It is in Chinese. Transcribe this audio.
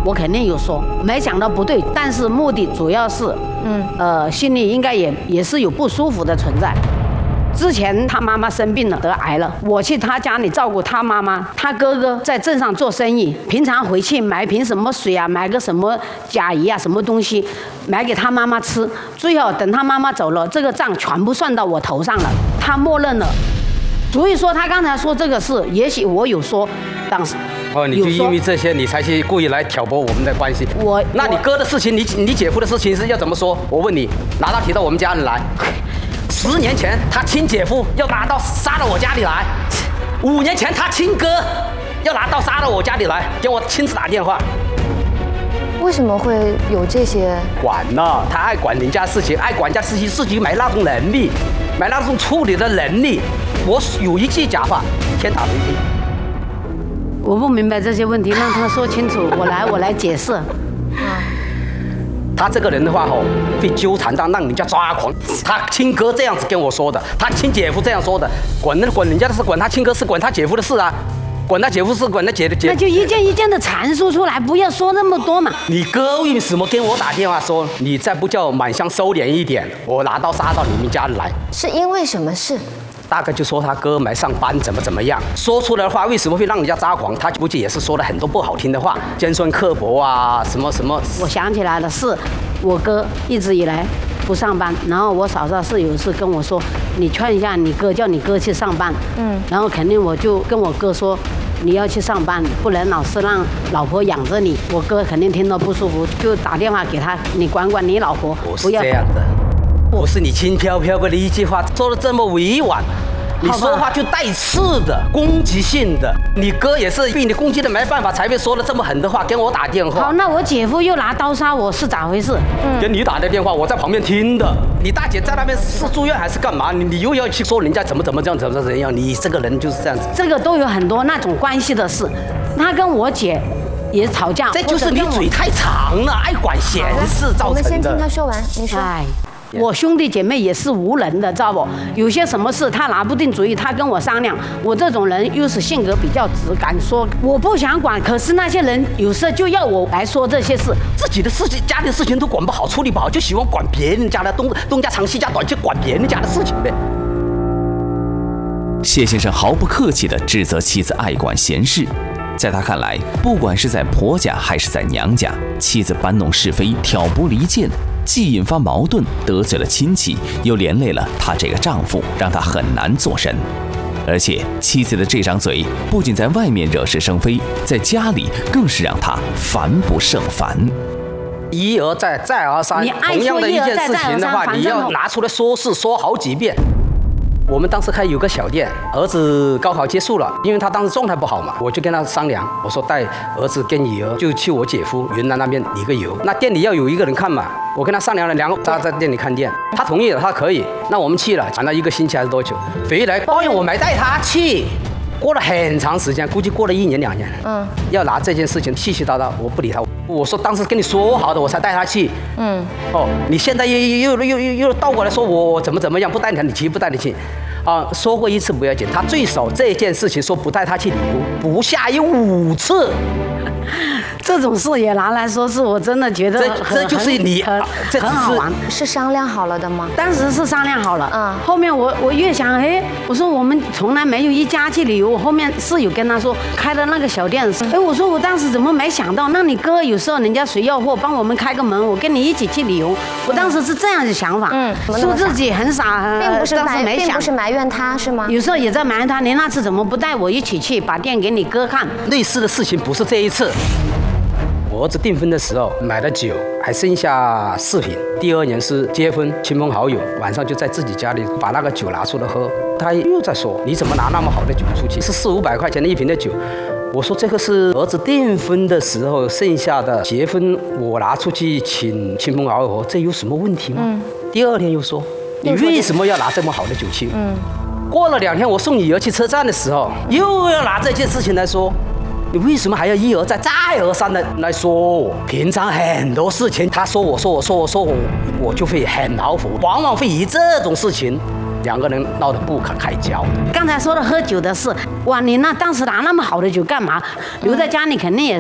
我肯定有说，没想到不对，但是目的主要是，心里应该也是有不舒服的存在。之前他妈妈生病了，得癌了，我去他家里照顾他妈妈，他哥哥在镇上做生意，平常回去买瓶什么水啊，买个什么甲仪啊，什么东西，买给他妈妈吃。最后等他妈妈走了，这个账全部算到我头上了，他默认了。所以说他刚才说这个事，也许我有说，当时。 你就因为这些，你才去故意来挑拨我们的关系。那你哥的事情，你姐夫的事情是要怎么说？我问你，拿到提到我们家里来。10年前他亲姐夫要拿刀杀到我家里来，5年前他亲哥要拿刀杀到我家里来，给我亲自打电话。 为什么会有这些？ 管呢，他爱管人家事情，爱管人家事情，自己没那种能力，没那种处理的能力。我有一句假话，天打雷劈。 我不明白这些问题，让他说清楚，我来解释。 他这个人的话会纠缠到让人家抓狂。他亲哥这样子跟我说的，他亲姐夫这样说的，管人家的事，管他亲哥事，管他姐夫的事啊，管他姐夫事，管他姐。 那就一件一件的阐述出来，不要说那么多嘛。 你哥为什么跟我打电话说，你再不叫满乡收敛一点，我拿刀杀到你们家里来？ 是因为什么事？ 大概就说他哥没上班，怎么样，说出来的话为什么会让人家抓狂？他估计也是说了很多不好听的话，尖酸刻薄啊，什么。 我想起来了，是我哥一直以来不上班，然后我嫂嫂是有一次跟我说，你劝一下你哥，叫你哥去上班。然后肯定我就跟我哥说，你要去上班，不能老是让老婆养着你。我哥肯定听到不舒服，就打电话给他，你管管你老婆， 不要这样的。不是你轻飘飘的一句话说的这么委婉，你说话就带刺的、攻击性的。你哥也是被你攻击的没办法，才会说了这么狠的话跟我打电话。 好，那我姐夫又拿刀杀我是咋回事？ 跟你打的电话，我在旁边听的。你大姐在那边是住院还是干嘛？你又要去说人家怎么这样，怎么样？你这个人就是这样子。 这个都有很多那种关系的事，他跟我姐也吵架。 这就是你嘴太长了，爱管闲事造成的。 我们先听他说完，你说。 我兄弟姐妹也是无能的，知道不？有些什么事他拿不定主意，他跟我商量。我这种人又是性格比较直，敢说我不想管，可是那些人有时就要我来说这些事， 自己的事情、家里的事情都管不好、处理不好，就喜欢管别人家的东家长西家短，就管别人家的事情呗。 谢先生毫不客气地指责妻子爱管闲事。在他看来，不管是在婆家还是在娘家，妻子搬弄是非、挑拨离间，既引发矛盾，得罪了亲戚，又连累了她这个丈夫，让她很难做人。而且妻子的这张嘴，不仅在外面惹是生非，在家里更是让她烦不胜烦。 一而再，再而三，同样的一件事情的话，你要拿出来说事，说好几遍。我们当时有个小店，儿子高考结束了，因为他当时状态不好嘛，我就跟他商量，我说带儿子跟女儿就去我姐夫云南那边理个油，那店里要有一个人看嘛，我跟他商量了2个，他在店里看店，他同意了，他可以，那我们去了，谈了1个星期还是多久，回来抱怨我没带他去。过了很长时间，估计过了1年2年，要拿这件事情絮絮叨叨，我不理他。我说当时跟你说好的，我才带他去。你现在又倒过来说我怎么样，不带你去，不带你去。说过1次不要紧，他最少这件事情说不带他去旅游，不下有5次。 这种事也拿来说，是我真的觉得这就是你很好玩。 是商量好了的吗？ 当时是商量好了，后面我越想，我说我们从来没有一家去旅游。我后面是有跟他说开的那个小店，我说我当时怎么没想到？那你哥有时候人家谁要货，帮我们开个门，我跟你一起去旅游。我当时是这样的想法，说自己很傻， 并不是埋怨他是吗？ 有时候也在埋怨他，你那次怎么不带我一起去，把店给你哥看？ 类似的事情不是这一次。我儿子订婚的时候买了酒，还剩下4瓶。第2年是结婚，亲朋好友晚上就在自己家里把那个酒拿出来喝。他又在说，你怎么拿那么好的酒出去？是400-500块钱的1瓶的酒。我说这个是儿子订婚的时候剩下的，结婚我拿出去请亲朋好友喝，这有什么问题吗？第2天又说，你为什么要拿这么好的酒去？过了2天，我送女儿去车站的时候，又要拿这件事情来说。你为什么还要一而再、再而三的来说我？平常很多事情，他说我，我就会很恼火，往往会以这种事情，2个人闹得不可开交。 刚才说的喝酒的事，哇，你那当时拿那么好的酒干嘛？留在家里肯定也